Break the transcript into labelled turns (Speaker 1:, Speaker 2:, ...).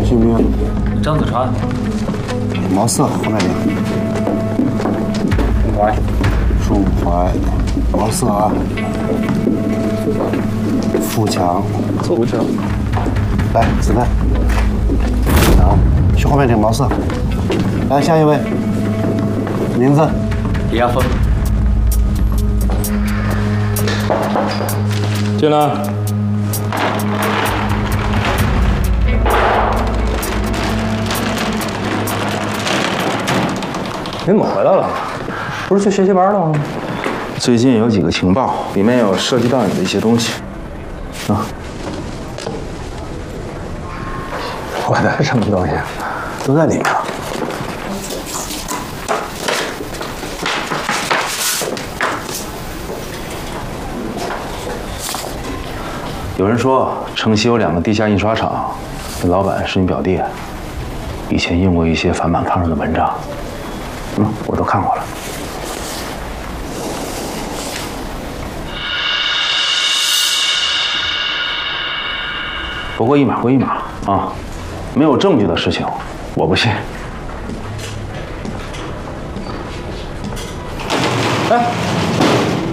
Speaker 1: 姓名？
Speaker 2: 张子川。
Speaker 1: 没事，后面领。
Speaker 2: 钟怀。
Speaker 1: 钟怀，没事啊。富强。
Speaker 2: 富强。
Speaker 1: 来，子弹。啊，去后面领，没事。来，下一位。名字？
Speaker 2: 李亚峰。
Speaker 3: 进来。你怎么回来了？不是去学习班了吗？
Speaker 4: 最近有几个情报，里面有涉及到你的一些东西。啊，
Speaker 3: 我的什么东西？
Speaker 1: 都在里面。
Speaker 4: 有人说城西有2个地下印刷厂，那老板是你表弟，以前印过一些反满抗日的文章，我都看过了。不过一码归一码啊，没有证据的事情我不信。哎。